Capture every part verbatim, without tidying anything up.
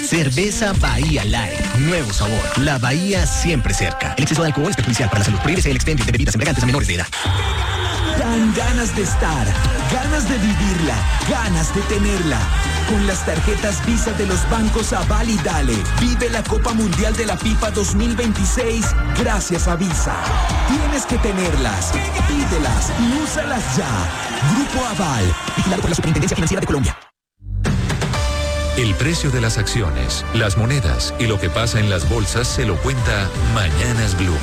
Cerveza Bahía Light. Nuevo sabor. La Bahía siempre cerca. El exceso de alcohol es perjudicial para la salud. Prohíbese el expendio de bebidas embriagantes a menores de edad. Dan ganas de estar, ganas de vivirla, ganas de tenerla. Con las tarjetas Visa de los bancos Aval y Dale, vive la Copa Mundial de la FIFA dos mil veintiséis gracias a Visa. Tienes que tenerlas, pídelas y úsalas ya. Grupo Aval, vigilado por la Superintendencia Financiera de Colombia. El precio de las acciones, las monedas y lo que pasa en las bolsas se lo cuenta Mañanas Blue.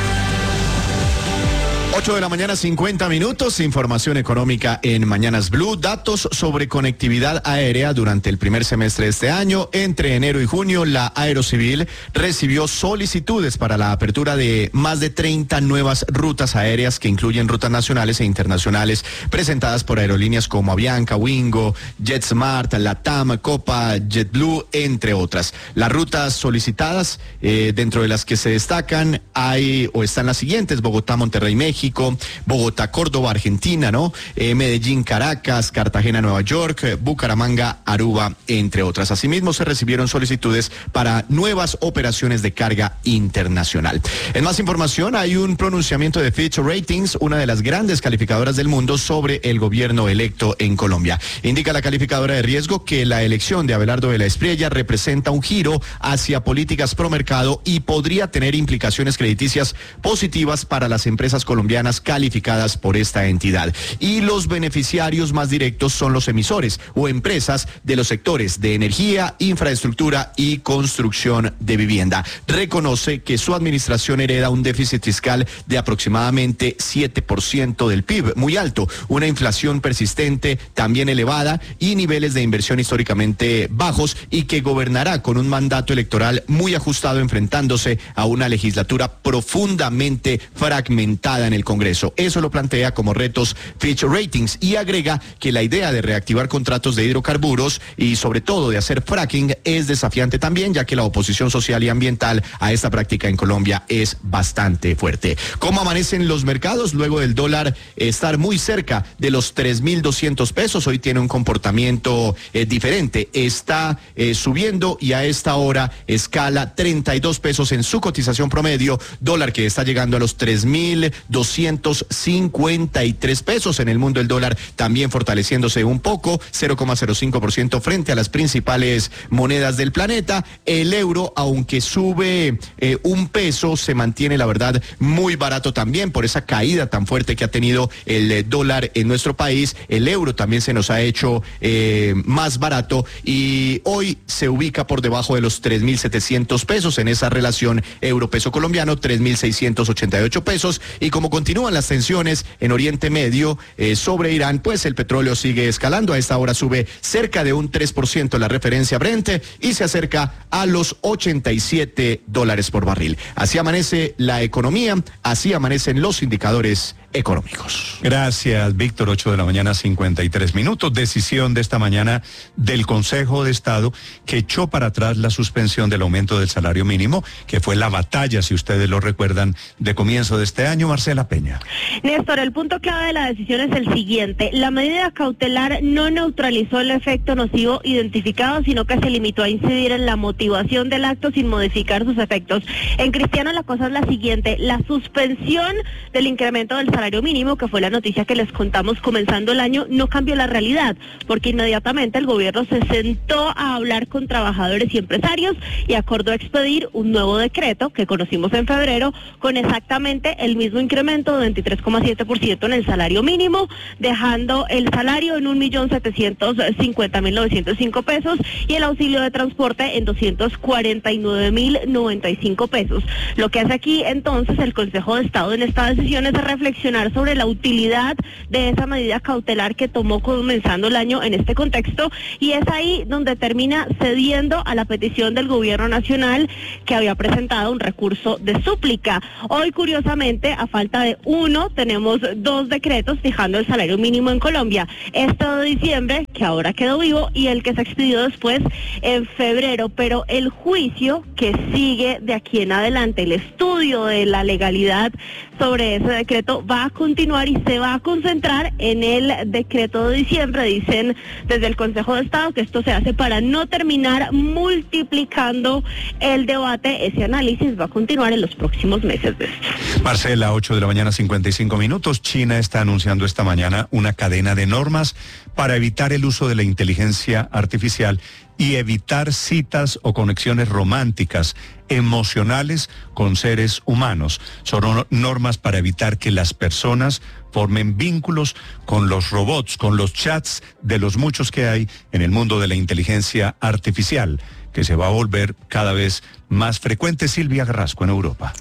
ocho de la mañana, cincuenta minutos, información económica en Mañanas Blue, datos sobre conectividad aérea durante el primer semestre de este año. Entre enero y junio, la Aerocivil recibió solicitudes para la apertura de más de treinta nuevas rutas aéreas que incluyen rutas nacionales e internacionales presentadas por aerolíneas como Avianca, Wingo, JetSmart, LATAM, Copa, JetBlue, entre otras. Las rutas solicitadas, eh, dentro de las que se destacan, hay o están las siguientes: Bogotá, Monterrey, México, Bogotá, Córdoba, Argentina, ¿no? Eh, Medellín, Caracas, Cartagena, Nueva York, eh, Bucaramanga, Aruba, entre otras. Asimismo, se recibieron solicitudes para nuevas operaciones de carga internacional. En más información, hay un pronunciamiento de Fitch Ratings, una de las grandes calificadoras del mundo, sobre el gobierno electo en Colombia. Indica la calificadora de riesgo que la elección de Abelardo de la Espriella representa un giro hacia políticas pro mercado y podría tener implicaciones crediticias positivas para las empresas colombianas calificadas por esta entidad. Y los beneficiarios más directos son los emisores o empresas de los sectores de energía, infraestructura y construcción de vivienda. Reconoce que su administración hereda un déficit fiscal de aproximadamente siete por ciento del P I B, muy alto, una inflación persistente también elevada y niveles de inversión históricamente bajos, y que gobernará con un mandato electoral muy ajustado, enfrentándose a una legislatura profundamente fragmentada en el Congreso. Eso lo plantea como retos Fitch Ratings, y agrega que la idea de reactivar contratos de hidrocarburos y sobre todo de hacer fracking es desafiante también, ya que la oposición social y ambiental a esta práctica en Colombia es bastante fuerte. ¿Cómo amanecen los mercados? Luego del dólar estar muy cerca de los tres mil doscientos pesos, hoy tiene un comportamiento eh, diferente. Está eh, subiendo y a esta hora escala treinta y dos pesos en su cotización promedio, dólar que está llegando a los tres mil doscientos cincuenta y tres pesos. En el mundo el dólar también fortaleciéndose un poco, cero coma cero cinco por ciento frente a las principales monedas del planeta. El euro, aunque sube eh, un peso, se mantiene, la verdad, muy barato también por esa caída tan fuerte que ha tenido el eh, dólar en nuestro país. El euro también se nos ha hecho eh, más barato y hoy se ubica por debajo de los tres mil setecientos pesos en esa relación euro-peso colombiano, tres mil seiscientos ochenta y ocho pesos. Y como continúan las tensiones en Oriente Medio eh, sobre Irán, pues el petróleo sigue escalando. A esta hora sube cerca de un tres por ciento la referencia Brent y se acerca a los ochenta y siete dólares por barril. Así amanece la economía, así amanecen los indicadores económicos. Gracias, Víctor. ocho de la mañana, cincuenta y tres minutos. Decisión de esta mañana del Consejo de Estado que echó para atrás la suspensión del aumento del salario mínimo, que fue la batalla, si ustedes lo recuerdan, de comienzo de este año. Marcela Peña. Néstor, el punto clave de la decisión es el siguiente. La medida cautelar no neutralizó el efecto nocivo identificado, sino que se limitó a incidir en la motivación del acto sin modificar sus efectos. En Cristiano la cosa es la siguiente: la suspensión del incremento del salario salario mínimo, que fue la noticia que les contamos comenzando el año, no cambió la realidad, porque inmediatamente el gobierno se sentó a hablar con trabajadores y empresarios y acordó expedir un nuevo decreto que conocimos en febrero con exactamente el mismo incremento de veintitrés coma siete por ciento en el salario mínimo, dejando el salario en un millón setecientos cincuenta mil novecientos cinco pesos y el auxilio de transporte en doscientos cuarenta y nueve mil noventa y cinco pesos. Lo que hace aquí entonces el Consejo de Estado en esta decisión es reflexionar sobre la utilidad de esa medida cautelar que tomó comenzando el año en este contexto, y es ahí donde termina cediendo a la petición del gobierno nacional, que había presentado un recurso de súplica. Hoy, curiosamente, a falta de uno, tenemos dos decretos fijando el salario mínimo en Colombia. Este de diciembre, que ahora quedó vivo, y el que se expidió después en febrero, pero el juicio que sigue de aquí en adelante, el estudio de la legalidad sobre ese decreto, va va a continuar y se va a concentrar en el decreto de diciembre. Dicen desde el Consejo de Estado que esto se hace para no terminar multiplicando el debate. Ese análisis va a continuar en los próximos meses de esto. Marcela, ocho de la mañana, cincuenta y cinco minutos. China está anunciando esta mañana una cadena de normas para evitar el uso de la inteligencia artificial y evitar citas o conexiones románticas, emocionales con seres humanos. Son normas para evitar que las personas formen vínculos con los robots, con los chats de los muchos que hay en el mundo de la inteligencia artificial, que se va a volver cada vez más frecuente. Silvia Carrasco, en Europa.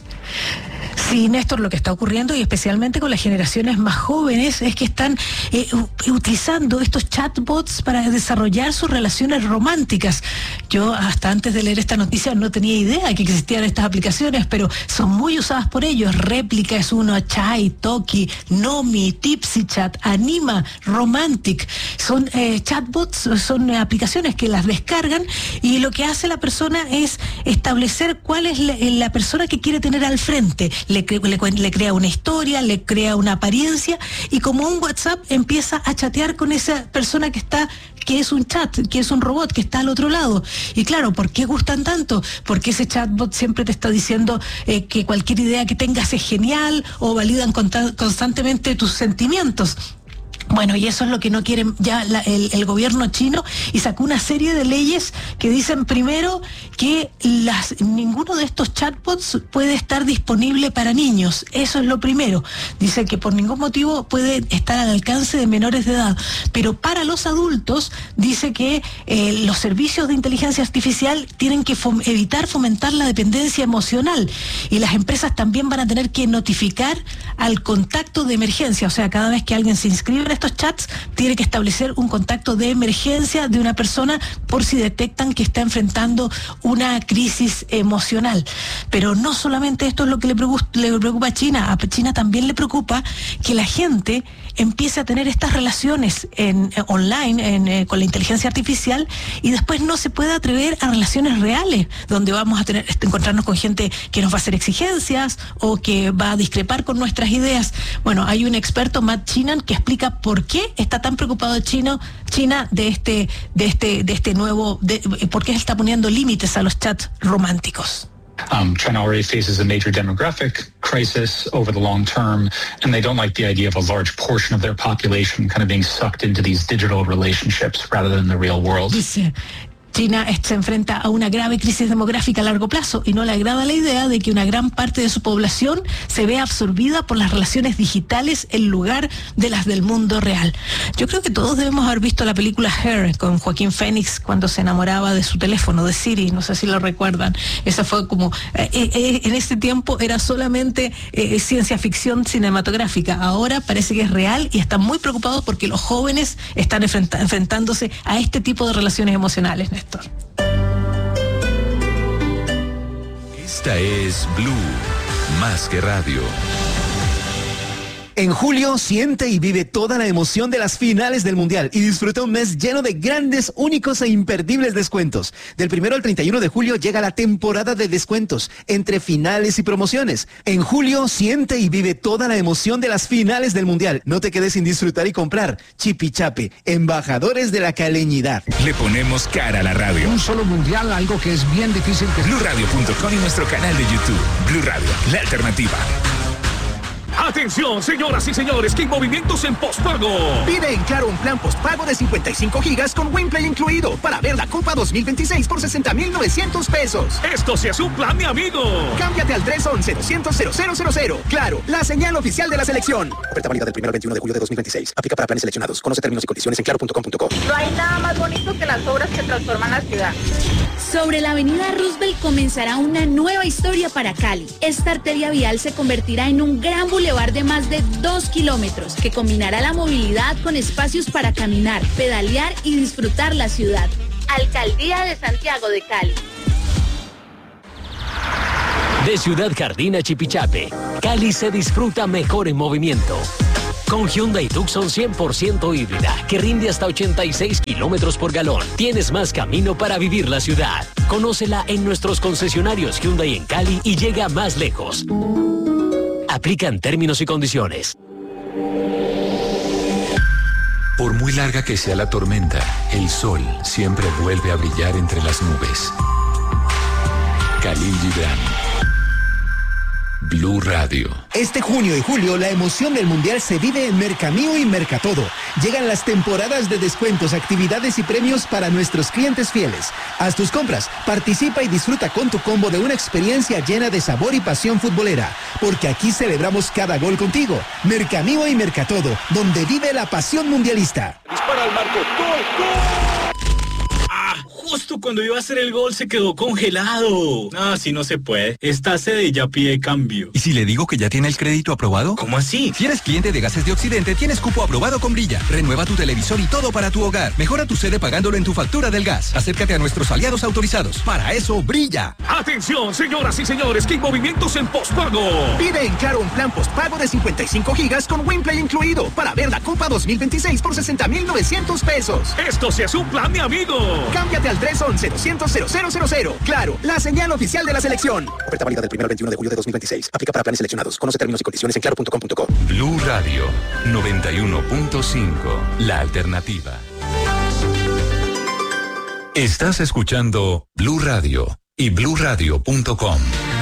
Sí, Néstor, lo que está ocurriendo, y especialmente con las generaciones más jóvenes, es que están eh, utilizando estos chatbots para desarrollar sus relaciones románticas. Yo hasta antes de leer esta noticia no tenía idea que existían estas aplicaciones, pero son muy usadas por ellos. Réplica es uno, Chai, Toki, Nomi, Tipsy Chat, Anima, Romantic. Son eh, chatbots, son eh, aplicaciones que las descargan y lo que hace la persona es establecer cuál es la, la persona que quiere tener al frente. Le, cre le, le crea una historia, le crea una apariencia y como un WhatsApp empieza a chatear con esa persona que está, que es un chat, que es un robot, que está al otro lado. Y claro, ¿por qué gustan tanto? Porque ese chatbot siempre te está diciendo eh, que cualquier idea que tengas es genial o validan constantemente tus sentimientos. Bueno, y eso es lo que no quieren ya la, el, el gobierno chino, y sacó una serie de leyes que dicen primero que las, ninguno de estos chatbots puede estar disponible para niños. Eso es lo primero. Dice que por ningún motivo puede estar al alcance de menores de edad. Pero para los adultos dice que eh, los servicios de inteligencia artificial tienen que fom- evitar fomentar la dependencia emocional, y las empresas también van a tener que notificar al contacto de emergencia. O sea, cada vez que alguien se inscribe en estos chats, tiene que establecer un contacto de emergencia de una persona por si detectan que está enfrentando una crisis emocional. Pero no solamente esto es lo que le preocupa, le preocupa a China, a China también le preocupa que la gente empiece a tener estas relaciones en, en online en, eh, con la inteligencia artificial y después no se pueda atrever a relaciones reales, donde vamos a tener encontrarnos con gente que nos va a hacer exigencias o que va a discrepar con nuestras ideas. Bueno, hay un experto, Matt Chinan, que explica por qué está tan preocupado Chino, China de este, de este, de este nuevo, de, por qué está poniendo límites a los chats románticos. Um, China already faces a major demographic crisis over the long term, and they don't like the idea of a large portion of their population kind of being sucked into these digital relationships rather than the real world. Dice, China se enfrenta a una grave crisis demográfica a largo plazo y no le agrada la idea de que una gran parte de su población se vea absorbida por las relaciones digitales en lugar de las del mundo real. Yo creo que todos debemos haber visto la película Her con Joaquín Phoenix cuando se enamoraba de su teléfono, de Siri, no sé si lo recuerdan. Esa fue como, eh, eh, en ese tiempo era solamente eh, ciencia ficción cinematográfica. Ahora parece que es real y están muy preocupados porque los jóvenes están enfrenta- enfrentándose a este tipo de relaciones emocionales. Néstor. Esta es Blue, más que radio. En julio, siente y vive toda la emoción de las finales del Mundial y disfruta un mes lleno de grandes, únicos e imperdibles descuentos. Del primero al treinta y uno de julio llega la temporada de descuentos entre finales y promociones. En julio, siente y vive toda la emoción de las finales del Mundial. No te quedes sin disfrutar y comprar. Chipichape, embajadores de la caleñidad. Le ponemos cara a la radio. Un solo mundial, algo que es bien difícil que... blue radio punto com y nuestro canal de YouTube. Blue Radio, la alternativa. Atención, señoras y señores, que hay movimientos en postpago. Pide en Claro un plan postpago de cincuenta y cinco gigas con WinPlay incluido para ver la Copa dos mil veintiséis por sesenta mil novecientos pesos. Esto sí es un plan, mi amigo. Cámbiate al tres once, doscientos, cero cero cero cero. Claro, la señal oficial de la selección. Oferta válida del primero al veintiuno de julio de dos mil veintiséis. Aplica para planes seleccionados. Conoce términos y condiciones en claro punto com punto co. No hay nada más bonito que las obras que transforman la ciudad. Sobre la avenida Roosevelt comenzará una nueva historia para Cali. Esta arteria vial se convertirá en un gran bulevar de más de dos kilómetros que combinará la movilidad con espacios para caminar, pedalear y disfrutar la ciudad. Alcaldía de Santiago de Cali. De Ciudad Jardín a Chipichape, Cali se disfruta mejor en movimiento. Con Hyundai Tucson cien por ciento híbrida, que rinde hasta ochenta y seis kilómetros por galón, tienes más camino para vivir la ciudad. Conócela en nuestros concesionarios Hyundai en Cali y llega más lejos. Aplican términos y condiciones. Por muy larga que sea la tormenta, el sol siempre vuelve a brillar entre las nubes. Khalil Gibran. Blue Radio. Este junio y julio la emoción del Mundial se vive en Mercamío y Mercatodo. Llegan las temporadas de descuentos, actividades y premios para nuestros clientes fieles. Haz tus compras, participa y disfruta con tu combo de una experiencia llena de sabor y pasión futbolera. Porque aquí celebramos cada gol contigo. Mercamío y Mercatodo, donde vive la pasión mundialista. Dispara al marco. ¡Gol, gol! Ah, justo cuando iba a hacer el gol se quedó congelado. Ah, si no se puede. Esta sede ya pide cambio. ¿Y si le digo que ya tiene el crédito aprobado? ¿Cómo así? Si eres cliente de Gases de Occidente, tienes cupo aprobado con Brilla. Renueva tu televisor y todo para tu hogar. Mejora tu sede pagándolo en tu factura del gas. Acércate a nuestros aliados autorizados. Para eso, Brilla. Atención, señoras y señores, que hay movimientos en postpago. Pide en Claro un plan postpago de cincuenta y cinco gigas con Winplay incluido para ver la Copa dos mil veintiséis por sesenta mil novecientos pesos. Esto sí es un plan, mi amigo. Cámbiate al tres once, doscientos, cero cero cero cero. Claro, la señal oficial de la selección. Oferta válida del primero al veintiuno de julio de dos mil veintiséis. Aplica para planes seleccionados. Conoce términos y condiciones en claro punto com punto co. Blue Radio noventa y uno punto cinco. La alternativa. Estás escuchando Blue Radio y blue radio punto com.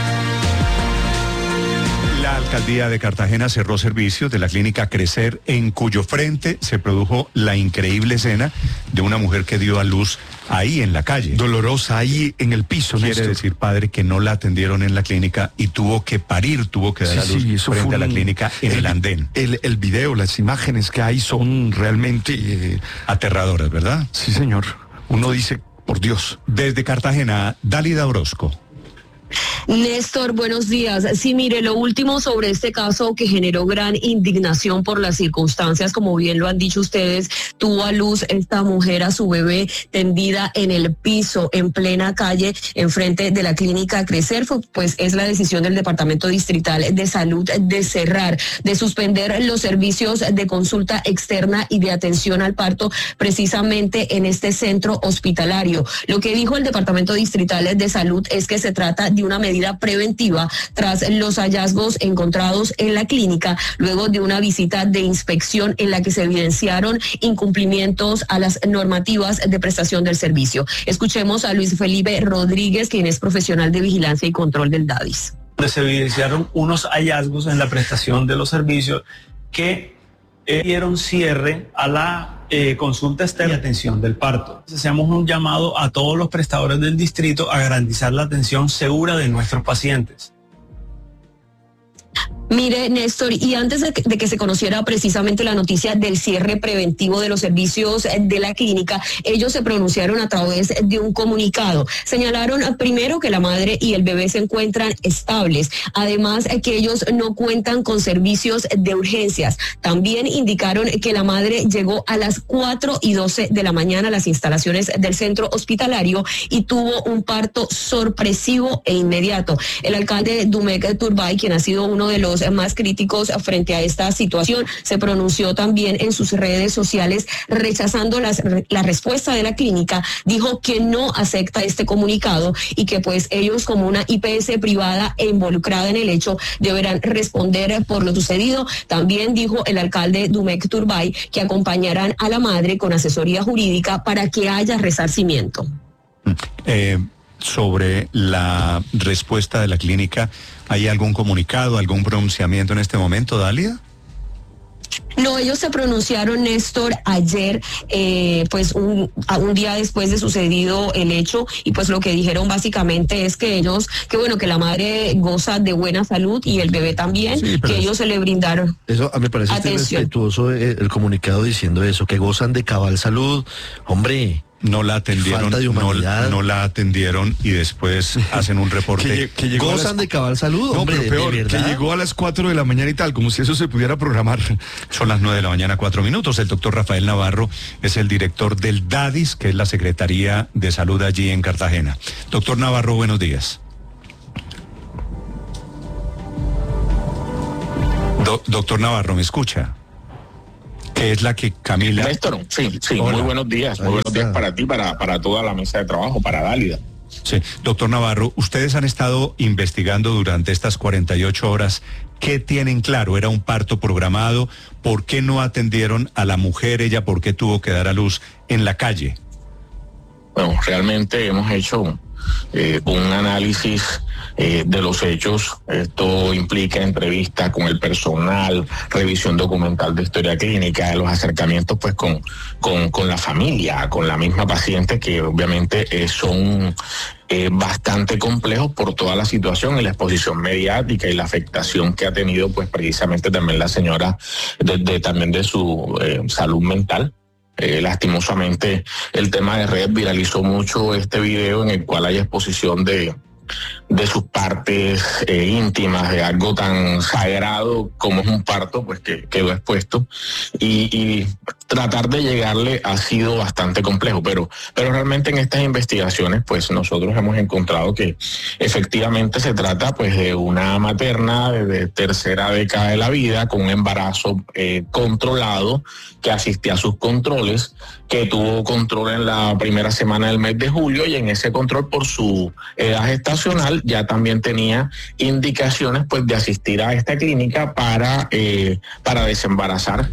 La alcaldía de Cartagena cerró servicios de la clínica Crecer, en cuyo frente se produjo la increíble escena de una mujer que dio a luz ahí en la calle. Dolorosa, ahí en el piso. Quiere Néstor. decir, padre, que no la atendieron en la clínica y tuvo que parir, tuvo que dar Sí, a luz sí, eso frente fue a la un- clínica en el, el andén. El, el video, las imágenes que hay son realmente... eh, Aterradoras, ¿verdad? Sí, señor. Uno dice, por Dios. Desde Cartagena, Dálida Orozco. Néstor, buenos días. Sí, mire, lo último sobre este caso que generó gran indignación por las circunstancias, como bien lo han dicho ustedes, tuvo a luz esta mujer a su bebé tendida en el piso, en plena calle, enfrente de la clínica Crecer, fue- pues es la decisión del Departamento Distrital de Salud de cerrar, de suspender los servicios de consulta externa y de atención al parto precisamente en este centro hospitalario. Lo que dijo el Departamento Distrital de Salud es que se trata de una medida preventiva tras los hallazgos encontrados en la clínica luego de una visita de inspección en la que se evidenciaron incumplimientos a las normativas de prestación del servicio. Escuchemos a Luis Felipe Rodríguez, quien es profesional de vigilancia y control del DADIS. Donde se evidenciaron unos hallazgos en la prestación de los servicios que eh, dieron cierre a la eh, consulta externa y atención del parto. Hacemos un llamado a todos los prestadores del distrito a garantizar la atención segura de nuestros pacientes. Mire, Néstor, y antes de que, de que se conociera precisamente la noticia del cierre preventivo de los servicios eh, de la clínica, ellos se pronunciaron a través de un comunicado. Señalaron eh, primero que la madre y el bebé se encuentran estables, además eh, que ellos no cuentan con servicios de urgencias. También indicaron que la madre llegó a las cuatro y doce de la mañana a las instalaciones del centro hospitalario y tuvo un parto sorpresivo e inmediato. El alcalde Dumek Turbay, quien ha sido uno de los más críticos frente a esta situación, se pronunció también en sus redes sociales rechazando las, la respuesta de la clínica, dijo que no acepta este comunicado y que pues ellos como una I P S privada e involucrada en el hecho deberán responder por lo sucedido. También dijo el alcalde Dumek Turbay que acompañarán a la madre con asesoría jurídica para que haya resarcimiento. Eh, sobre la respuesta de la clínica, ¿hay algún comunicado, algún pronunciamiento en este momento, Dálida? No, ellos se pronunciaron, Néstor, ayer, eh, pues un, a un día después de sucedido el hecho, y pues lo que dijeron básicamente es que ellos, que bueno, que la madre goza de buena salud y el bebé también, Sí, pero que ellos se le brindaron Eso a mí me parece este atención. respetuoso eh, el comunicado diciendo eso, que gozan de cabal salud. Hombre, no la atendieron, falta de no, humanidad. no la atendieron y después hacen un reporte. Que lle- que llegó a las- Gozan de cabal salud, No, hombre, pero de- peor, de que verdad. llegó a las cuatro de la mañana y tal, como si eso se pudiera programar. Son las nueve de la mañana, cuatro minutos. El doctor Rafael Navarro es el director del DADIS, que es la Secretaría de Salud allí en Cartagena. Doctor Navarro, buenos días. Do- doctor Navarro, ¿me escucha? Que es la que Camila... Néstor, sí, sí, Hola. muy buenos días, muy Ahí buenos está. días para ti, para, para toda la mesa de trabajo, para Dálida. Sí, doctor Navarro, ustedes han estado investigando durante estas cuarenta y ocho horas. ¿Qué tienen claro? ¿Era un parto programado? ¿Por qué no atendieron a la mujer? ¿Ella por qué tuvo que dar a luz en la calle? Bueno, realmente hemos hecho eh, un análisis eh, de los hechos. Esto implica entrevista con el personal, revisión documental de historia clínica, los acercamientos pues con, con, con la familia, con la misma paciente, que obviamente eh, son eh, bastante complejos por toda la situación y la exposición mediática y la afectación que ha tenido pues precisamente también la señora de, de, también de su eh, salud mental. Eh, lastimosamente el tema de redes viralizó mucho este video en el cual hay exposición de, de sus partes eh, íntimas, de algo tan sagrado como es un parto, pues que quedó expuesto, y, y tratar de llegarle ha sido bastante complejo, pero, pero realmente en estas investigaciones pues nosotros hemos encontrado que efectivamente se trata pues de una materna de, de tercera década de la vida con un embarazo eh, controlado, que asistía a sus controles, que tuvo control en la primera semana del mes de julio, y en ese control por su edad gestacional ya también tenía indicaciones pues de asistir a esta clínica para, eh, para desembarazar.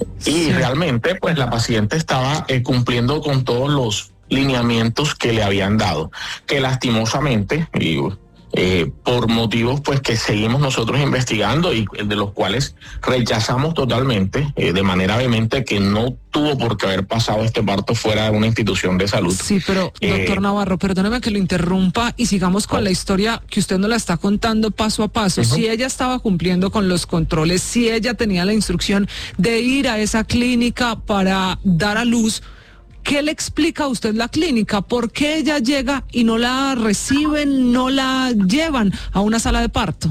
Y realmente pues la paciente estaba eh, cumpliendo con todos los lineamientos que le habían dado, que lastimosamente, y Eh, por motivos pues que seguimos nosotros investigando y de los cuales rechazamos totalmente eh, de manera vehemente, que no tuvo por qué haber pasado este parto fuera de una institución de salud. Sí, pero doctor eh, Navarro, perdóneme que lo interrumpa y sigamos con la historia que usted nos la está contando paso a paso. Uh-huh. Si ella estaba cumpliendo con los controles, si ella tenía la instrucción de ir a esa clínica para dar a luz, ¿qué le explica a usted la clínica? ¿Por qué ella llega y no la reciben, no la llevan a una sala de parto?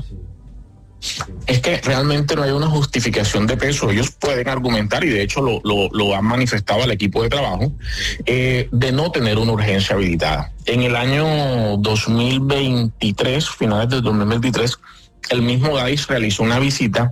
Es que realmente no hay una justificación de peso. Ellos pueden argumentar, y de hecho lo, lo, lo han manifestado al equipo de trabajo, eh, de no tener una urgencia habilitada. En el año dos mil veintitrés, finales del dos mil veintitrés, el mismo D A I S realizó una visita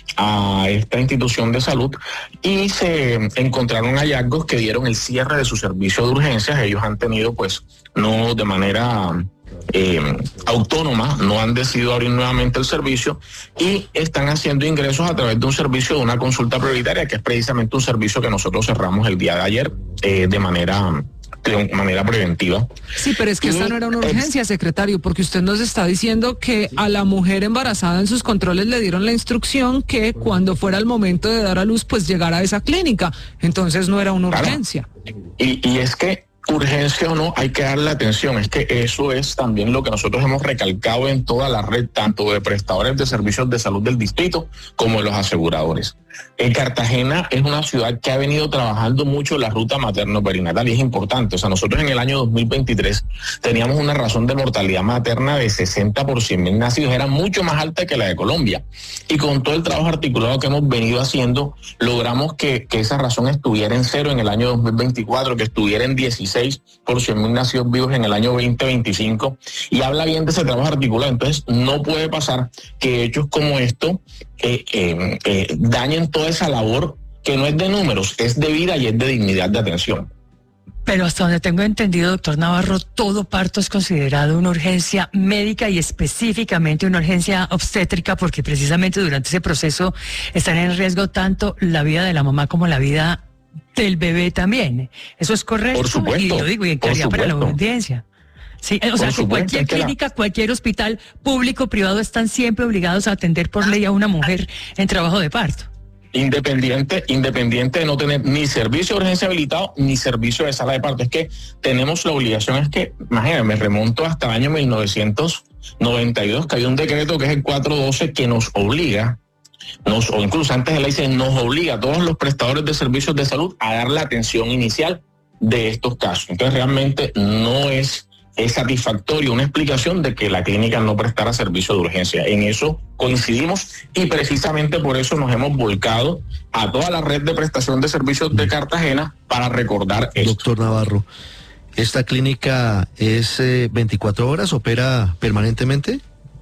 a esta institución de salud y se encontraron hallazgos que dieron el cierre de su servicio de urgencias. Ellos han tenido, pues, no de manera eh, autónoma, no han decidido abrir nuevamente el servicio y están haciendo ingresos a través de un servicio de una consulta prioritaria, que es precisamente un servicio que nosotros cerramos el día de ayer eh, de manera... de manera preventiva. Sí, pero es que esta no era una urgencia, secretario, porque usted nos está diciendo que a la mujer embarazada en sus controles le dieron la instrucción que cuando fuera el momento de dar a luz, pues llegara a esa clínica. Entonces no era una urgencia. Claro. Y, y es que urgencia o no, hay que darle atención. Es que eso es también lo que nosotros hemos recalcado en toda la red, tanto de prestadores de servicios de salud del distrito como de los aseguradores. En Cartagena es una ciudad que ha venido trabajando mucho la ruta materno-perinatal y es importante. O sea, nosotros en el año dos mil veintitrés teníamos una razón de mortalidad materna de sesenta por cien mil nacidos, era mucho más alta que la de Colombia. Y con todo el trabajo articulado que hemos venido haciendo, logramos que, que esa razón estuviera en cero en el año dos mil veinticuatro, que estuviera en dieciséis por cien mil nacidos vivos en el año veinte veinticinco. Y habla bien de ese trabajo articulado. Entonces, no puede pasar que hechos como esto eh, eh, eh, dañen toda esa labor que no es de números, es de vida y es de dignidad de atención. Pero hasta donde tengo entendido, doctor Navarro, todo parto es considerado una urgencia médica y específicamente una urgencia obstétrica, porque precisamente durante ese proceso están en riesgo tanto la vida de la mamá como la vida del bebé también. ¿Eso es correcto? Por supuesto. Y lo digo y en claridad para la audiencia. Sí, o sea, que cualquier clínica, cualquier hospital público, privado, están siempre obligados a atender por ley a una mujer en trabajo de parto. Independiente, independiente de no tener ni servicio de urgencia habilitado ni servicio de sala de parto. Es que tenemos la obligación, es que, imagínate, me remonto hasta el año mil novecientos noventa y dos, que hay un decreto que es el cuatrocientos doce que nos obliga, nos, o incluso antes de la ley, nos obliga a todos los prestadores de servicios de salud a dar la atención inicial de estos casos. Entonces realmente no es es satisfactorio una explicación de que la clínica no prestara servicio de urgencia. En eso coincidimos y precisamente por eso nos hemos volcado a toda la red de prestación de servicios de Cartagena para recordar esto. Doctor Navarro, ¿esta clínica es eh, veinticuatro horas, opera permanentemente?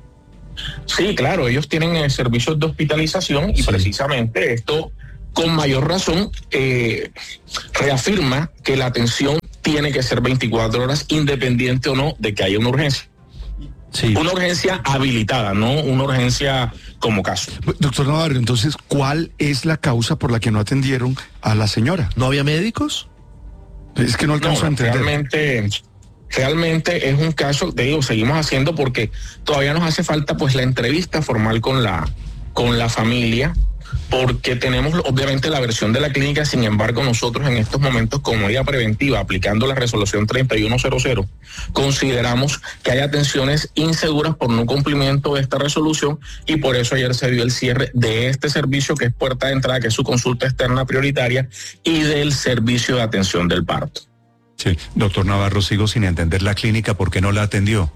Sí, claro, ellos tienen eh, servicios de hospitalización y sí. Precisamente esto con mayor razón eh, reafirma que la atención tiene que ser veinticuatro horas, independiente o no de que haya una urgencia. Sí. Una urgencia habilitada, no una urgencia como caso. Doctor Navarro, entonces, ¿cuál es la causa por la que no atendieron a la señora? ¿No había médicos? Es que no alcanzo no, a entender. Realmente, realmente es un caso, te digo, seguimos haciendo porque todavía nos hace falta pues la entrevista formal con la, con la familia, porque tenemos obviamente la versión de la clínica. Sin embargo, nosotros en estos momentos, como medida preventiva, aplicando la resolución treinta y uno cero cero, consideramos que hay atenciones inseguras por no cumplimiento de esta resolución, y por eso ayer se dio el cierre de este servicio, que es puerta de entrada, que es su consulta externa prioritaria, y del servicio de atención del parto. Sí, doctor Navarro, sigo sin entender la clínica, ¿por qué no la atendió?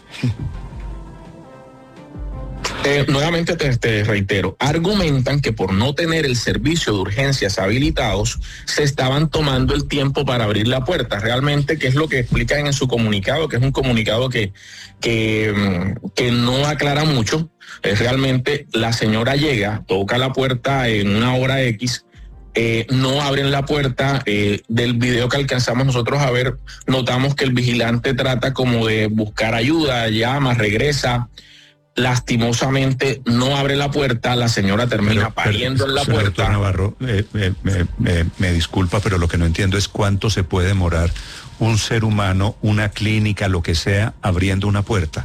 Eh, nuevamente te, te reitero, argumentan que por no tener el servicio de urgencias habilitados, se estaban tomando el tiempo para abrir la puerta. Realmente, ¿qué es lo que explican en su comunicado? Que es un comunicado que, que, que no aclara mucho. Es realmente la señora llega, toca la puerta en una hora X, eh, no abren la puerta. Eh, del video que alcanzamos nosotros a ver, notamos que el vigilante trata como de buscar ayuda, llama, regresa. Lastimosamente no abre la puerta, la señora termina pero, pariendo pero, en la señor puerta. Doctor Navarro, eh, eh, eh, eh, me disculpa, pero lo que no entiendo es cuánto se puede demorar un ser humano, una clínica, lo que sea, abriendo una puerta.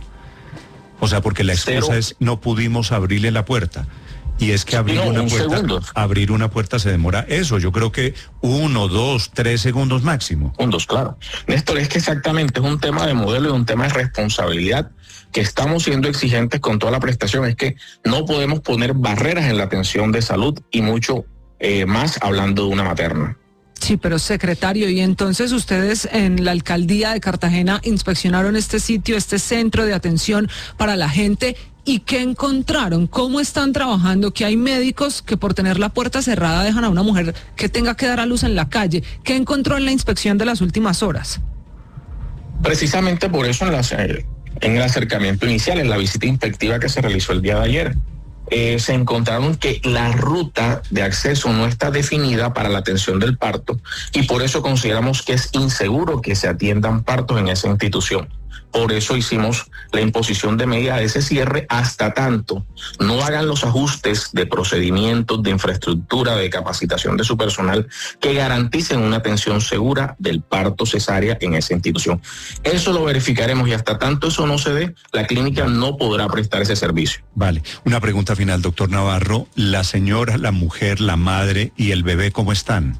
O sea, porque la excusa Cero. es no pudimos abrirle la puerta. Y es que abrir no, una un puerta, segundo. abrir una puerta se demora eso. Yo creo que uno, dos, tres segundos máximo. Segundos, claro. Néstor, es que exactamente es un tema de modelo y un tema de responsabilidad, que estamos siendo exigentes con toda la prestación. Es que no podemos poner barreras en la atención de salud, y mucho eh, más hablando de una materna. Sí, pero secretario, y entonces ustedes en la alcaldía de Cartagena inspeccionaron este sitio, este centro de atención para la gente. ¿Y qué encontraron? ¿Cómo están trabajando? Que hay médicos que por tener la puerta cerrada dejan a una mujer que tenga que dar a luz en la calle. ¿Qué encontró en la inspección de las últimas horas? Precisamente por eso en, las, en el acercamiento inicial, en la visita inspectiva que se realizó el día de ayer, eh, se encontraron que la ruta de acceso no está definida para la atención del parto, y por eso consideramos que es inseguro que se atiendan partos en esa institución. Por eso hicimos la imposición de medida de ese cierre hasta tanto no hagan los ajustes de procedimientos, de infraestructura, de capacitación de su personal que garanticen una atención segura del parto cesárea en esa institución. Eso lo verificaremos, y hasta tanto eso no se dé, la clínica no podrá prestar ese servicio. Vale. Una pregunta final, doctor Navarro. ¿La señora, la mujer, la madre y el bebé cómo están?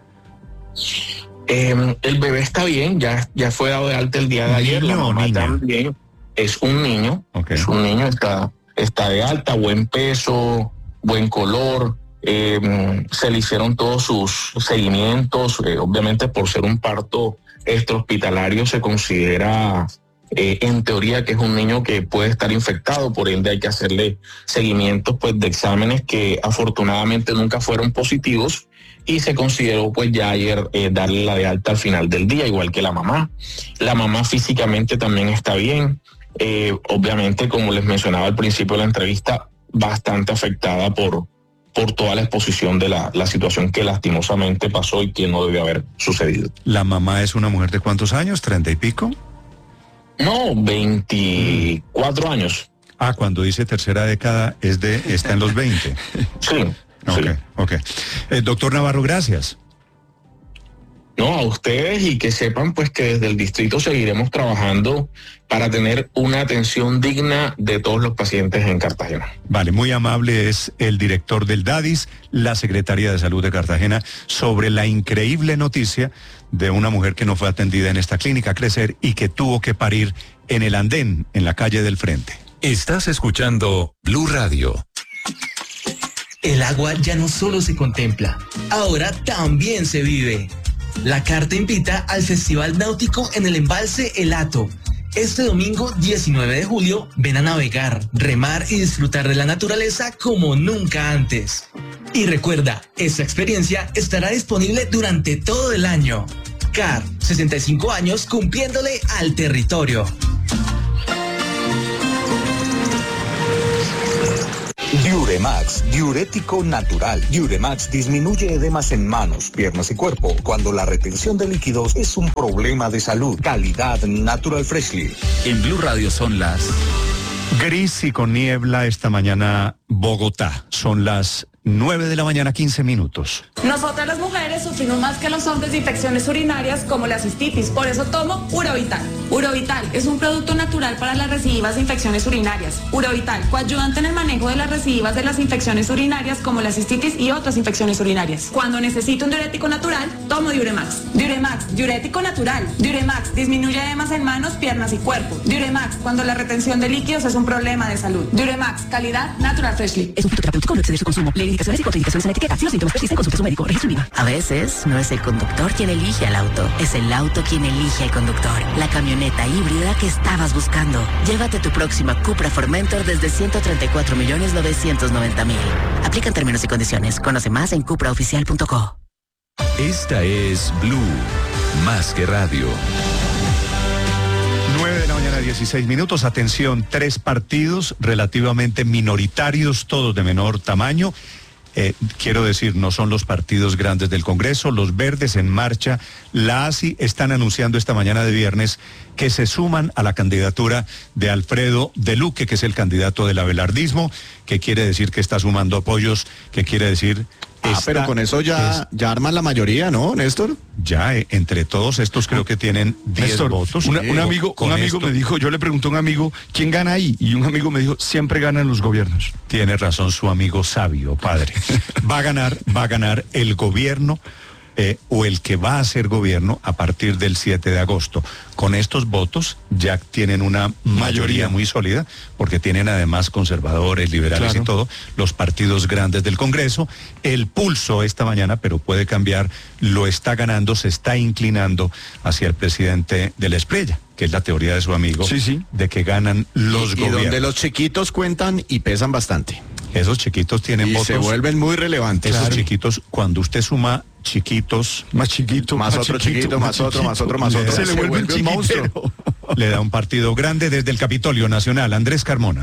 Eh, el bebé está bien, ya, ya fue dado de alta el día de ayer. La mamá niña? también es un niño, okay. es un niño, está, está de alta, buen peso, buen color. Eh, se le hicieron todos sus seguimientos. Eh, obviamente, por ser un parto extrahospitalario, se considera eh, en teoría que es un niño que puede estar infectado, por ende hay que hacerle seguimientos pues de exámenes que afortunadamente nunca fueron positivos, y se consideró pues ya ayer eh, darle la de alta al final del día, igual que la mamá. La mamá físicamente también está bien. Eh, obviamente, como les mencionaba al principio de la entrevista, bastante afectada por, por toda la exposición de la, la situación que lastimosamente pasó y que no debe haber sucedido. ¿La mamá es una mujer de cuántos años? ¿Treinta y pico? No, veinticuatro años. Ah, cuando dice tercera década, es de, está en los veinte. Sí. Ok, sí. ok. Eh, doctor Navarro, gracias. No, a ustedes, y que sepan pues que desde el distrito seguiremos trabajando para tener una atención digna de todos los pacientes en Cartagena. Vale, muy amable es el director del DADIS, la Secretaría de Salud de Cartagena, sobre la increíble noticia de una mujer que no fue atendida en esta clínica Crecer y que tuvo que parir en el andén, en la calle del frente. Estás escuchando Blue Radio. El agua ya no solo se contempla, ahora también se vive. La carta invita al Festival Náutico en el embalse El Hato. Este domingo diecinueve de julio, ven a navegar, remar y disfrutar de la naturaleza como nunca antes. Y recuerda, esta experiencia estará disponible durante todo el año. C A R, sesenta y cinco años cumpliéndole al territorio. Diure Diuremax, diurético natural. Diuremax disminuye edemas en manos, piernas y cuerpo cuando la retención de líquidos es un problema de salud. Calidad Natural Freshly. En Blue Radio son las... Gris y con niebla esta mañana Bogotá. Son las nueve de la mañana, quince minutos. Nosotras las mujeres sufrimos más que los hombres de infecciones urinarias como la cistitis, por eso tomo Urovital. Urovital es un producto natural para las recidivas de infecciones urinarias. Urovital, coayudante en el manejo de las recidivas de las infecciones urinarias como la cistitis y otras infecciones urinarias. Cuando necesito un diurético natural, tomo Diuremax. Diuremax, diurético natural. Diuremax, disminuye edemas en manos, piernas y cuerpo. Diuremax, cuando la retención de líquidos es un problema de salud. Diuremax, calidad Natural Freshly. Es un fitoterapéutico, no exceder su consumo. Lee indicaciones y contraindicaciones en la etiqueta. Si los síntomas persisten, consulte a su médico. Registro IVA. A veces no es el conductor quien elige al auto, es el auto quien elige al conductor. La camioneta híbrida que estabas buscando. Llévate tu próxima Cupra Formentor desde ciento treinta y cuatro millones novecientos noventa mil. Aplican términos y condiciones. Conoce más en cupra oficial punto co. Esta es Blue, más que radio. nueve de la mañana, dieciséis minutos. Atención, tres partidos relativamente minoritarios, todos de menor tamaño. Eh, quiero decir, no son los partidos grandes del Congreso. Los Verdes en Marcha, la A S I, están anunciando esta mañana de viernes que se suman a la candidatura de Alfredo de Luque, que es el candidato del abelardismo, que quiere decir que está sumando apoyos, que quiere decir... Ah, Esta, pero con eso ya, es, ya arman la mayoría, ¿no, Néstor? Ya, eh, entre todos estos creo que tienen diez Néstor, votos. Una, Eh, un amigo, con un amigo esto, me dijo, yo le pregunté a un amigo, ¿quién gana ahí? Y un amigo me dijo, siempre ganan los gobiernos. Tiene razón su amigo sabio, padre. Va a ganar, va a ganar el gobierno eh, o el que va a ser gobierno a partir del siete de agosto. Con estos votos ya tienen una mayoría, mayoría muy sólida, porque tienen además conservadores, liberales claro. y todo, los partidos grandes del Congreso. El pulso esta mañana, pero puede cambiar, lo está ganando, se está inclinando hacia el presidente de la Espriella, que es la teoría de su amigo, sí, sí. de que ganan los y, gobiernos. Y donde los chiquitos cuentan y pesan bastante. Esos chiquitos tienen y votos. se vuelven muy relevantes. Esos Claro. chiquitos, cuando usted suma chiquitos, más chiquito, más, más otro chiquito, chiquito, más, más otro, más otro, más otro, se, se le vuelve, vuelve un monstruo. Le da un partido grande desde el Capitolio Nacional. Andrés Carmona.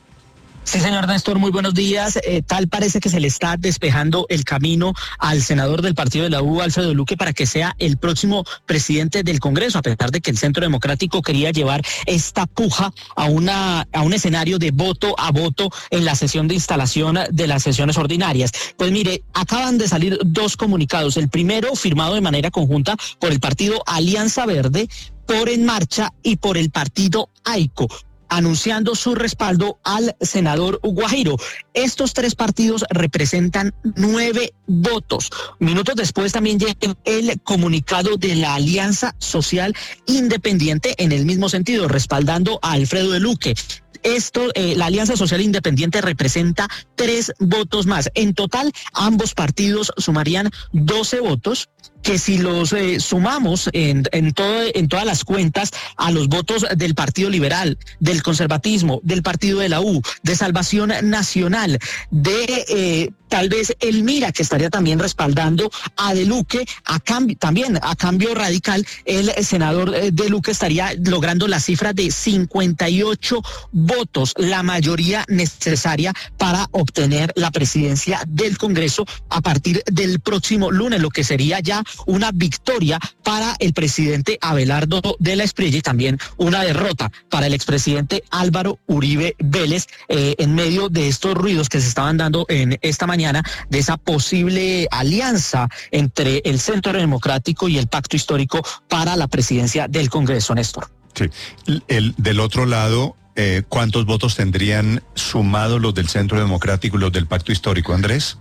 Sí, señor Néstor, muy buenos días. Eh, tal parece que se le está despejando el camino al senador del partido de la U, Alfredo Luque, para que sea el próximo presidente del Congreso, a pesar de que el Centro Democrático quería llevar esta puja a una a un escenario de voto a voto en la sesión de instalación de las sesiones ordinarias. Pues mire, acaban de salir dos comunicados. El primero, firmado de manera conjunta por el partido Alianza Verde, por En Marcha y por el partido AICO, anunciando su respaldo al senador Guajiro. Estos tres partidos representan nueve votos. Minutos después también llega el comunicado de la Alianza Social Independiente en el mismo sentido, respaldando a Alfredo de Luque. Esto, eh, la Alianza Social Independiente representa tres votos más. En total, ambos partidos sumarían doce votos, que si los eh, sumamos en, en, todo, en todas las cuentas a los votos del Partido Liberal, del Conservatismo, del Partido de la U, de Salvación Nacional, de eh, tal vez el Mira, que estaría también respaldando a De Luque, a cambio, también a cambio radical, el senador eh, De Luque estaría logrando la cifra de cincuenta y ocho votos, la mayoría necesaria para obtener la presidencia del Congreso a partir del próximo lunes, lo que sería ya una victoria para el presidente Abelardo de la Espriella y también una derrota para el expresidente Álvaro Uribe Vélez, eh, en medio de estos ruidos que se estaban dando en esta mañana de esa posible alianza entre el Centro Democrático y el Pacto Histórico para la presidencia del Congreso, Néstor. Sí, el, del otro lado, eh, ¿cuántos votos tendrían sumados los del Centro Democrático y los del Pacto Histórico, Andrés?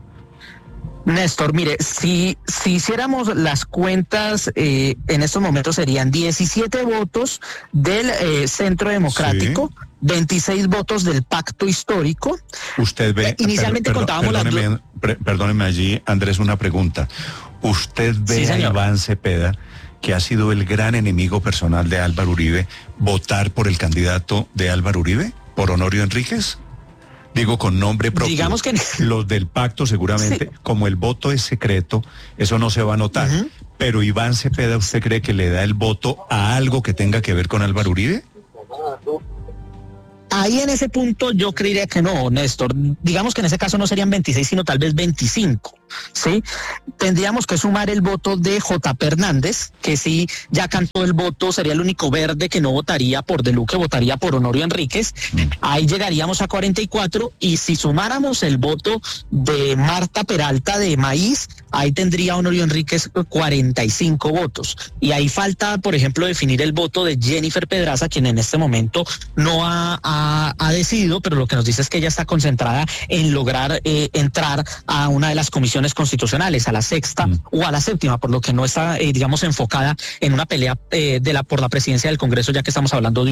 Néstor, mire, si, si hiciéramos las cuentas, eh, en estos momentos serían diecisiete votos del eh, Centro Democrático, sí. veintiséis votos del Pacto Histórico. Usted ve... Eh, inicialmente per, contábamos perdóneme, las... Per, perdóneme allí, Andrés, una pregunta. ¿Usted ve sí, a Iván Cepeda, que ha sido el gran enemigo personal de Álvaro Uribe, votar por el candidato de Álvaro Uribe, por Honorio Enríquez? Digo con nombre propio. Digamos que los del pacto seguramente, sí. como el voto es secreto, eso no se va a notar. Uh-huh. Pero Iván Cepeda, ¿usted cree que le da el voto a algo que tenga que ver con Álvaro Uribe? ahí en ese punto yo creería que no, Néstor. Digamos que en ese caso no serían veintiséis, sino tal vez veinticinco. ¿Sí? Tendríamos que sumar el voto de J P Hernández, que sí ya cantó el voto, sería el único verde que no votaría por De Luque, votaría por Honorio Enríquez. Ahí llegaríamos a cuarenta y cuatro, y si sumáramos el voto de Marta Peralta de Maíz, ahí tendría Honorio Enríquez cuarenta y cinco votos. Y ahí falta, por ejemplo, definir el voto de Jennifer Pedraza, quien en este momento no ha, ha, ha decidido, pero lo que nos dice es que ella está concentrada en lograr eh, entrar a una de las comisiones constitucionales, a la sexta mm. o a la séptima, por lo que no está, eh, digamos, enfocada en una pelea eh, de la por la presidencia del Congreso, ya que estamos hablando de